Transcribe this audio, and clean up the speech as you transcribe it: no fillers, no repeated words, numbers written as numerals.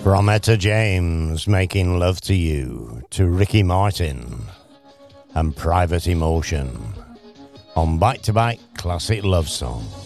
From Etta James, Making Love to You, to Ricky Martin and Private Emotion on Bite to Bite Classic Love Songs.